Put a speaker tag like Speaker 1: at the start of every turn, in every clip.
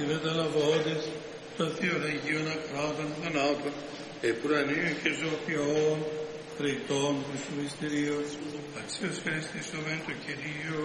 Speaker 1: μεταλαβώντες των Θείων Αγίων Ακράτων θανάτων, επουρανίων και ζωοποιών, χρητών προς το μυστηρίων, αξίως ευχαριστήσουμε το Κυρίο.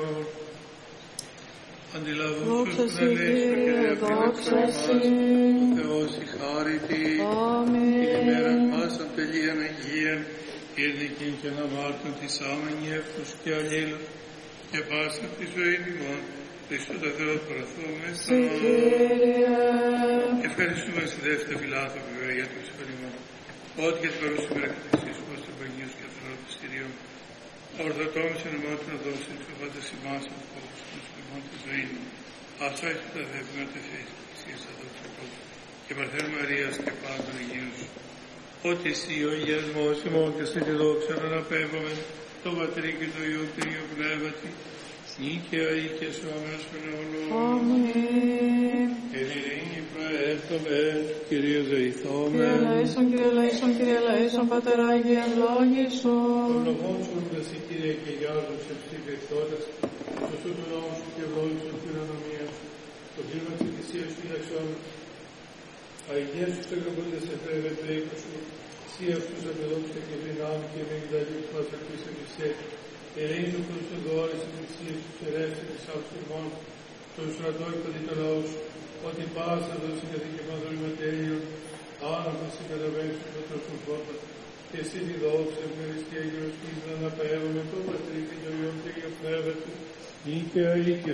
Speaker 1: Αντιλαβούς τους πραλέσου και διαπραγματεύσου ο Θεός η χάρητη, την ημέρα πάσαν τελείαν Αγίαν, ήρδικην και αναμάρτων της άμενη εύθους και αλλήλων, και πάσα τη ζωή ημών, Χριστού το Θεό παραθόμεστα. Ευχαριστούμε στη δεύτερη φιλάθο βέβαια για το εξυπηρήμα. Ό,τι και την παρούσα μέρα κατησίες πως το Παγίος και Θεό της Κυρίων, ορθοτόμως εν εμάτων να δώσει τους κοφάτες ημάς από φόβους του σπιμών της ζωής μου. Αυτό έχει τα δεύτερα τεφές της θα δώσει κόσμο. Και παρθέρ Μαρίας και πάντων Αγίους. Ότι εσύ ο αγιασμός ημών και στη τη δόξα να αναπέμπαμε το Πατρί και το Υιό και Υιό Πνεύματι, νίκαια ή και σου αμέσως όλων.
Speaker 2: Αμήν.
Speaker 1: Εν ειρήνη προέρχομαι, Κύριε δεηθώμεν.
Speaker 2: Κύριε Λαΐσον, Κύριε Λαΐσον, Κύριε Λαΐσον, Πατέρα Αγία ευλόγησον.
Speaker 1: Τον λογόν σου εμπλασί, Κύριε, και γιάζω σε ψυχευτώτας, σωστού του νόμου σου και ευλόγησον την ανομία σου, το κλίμα της Εκκλησίας σου ηλαξών. Αγία σου στεγγαπούνται σε φρέβε τρίκο σου, εσύ αυτούς απεδόξε και δυνάμει και με γδαλή που μας αρκείς εμισέ. Ελέη του Χριστού δώρες της Εκκλησίας σου, σερεύσε της αυσουρμών, τον στρατό υπαδί το λαό σου, ότι πάσα δώσει καθήκημα δωρηματέλειων, άνατα σε καταβαίνεις του πατρός φώτα, και εσύ τη δόξα, ευχαριστία και οσχής να αναπαεύουμε το Πατρί και το Υιό και το Πνεύμα του, νίκαια ή και